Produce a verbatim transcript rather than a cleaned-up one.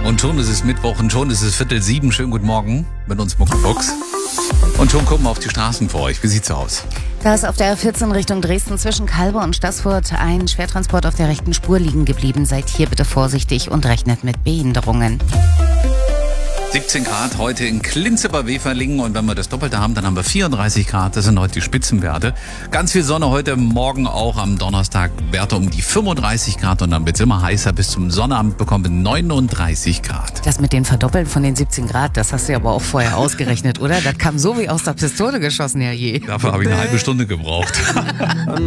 Und schon ist es Mittwoch und schon ist es Viertel sieben. Schönen guten Morgen mit uns Muckibucks. Und schon gucken wir auf die Straßen für euch. Wie sieht's aus? Da ist auf der R vierzehn Richtung Dresden zwischen Kalbe und Staßfurt ein Schwertransport auf der rechten Spur liegen geblieben. Seid hier bitte vorsichtig und rechnet mit Behinderungen. siebzehn Grad heute in Klinze bei Weferlingen und wenn wir das Doppelte haben, dann haben wir vierunddreißig Grad. Das sind heute die Spitzenwerte. Ganz viel Sonne heute, morgen auch am Donnerstag Werte um die fünfunddreißig Grad und dann wird es immer heißer. Bis zum Sonnabend bekommen wir neununddreißig Grad. Das mit den Verdoppeln von den siebzehn Grad, das hast du ja aber auch vorher ausgerechnet, oder? Das kam so wie aus der Pistole geschossen, herrje. Dafür habe ich eine halbe Stunde gebraucht.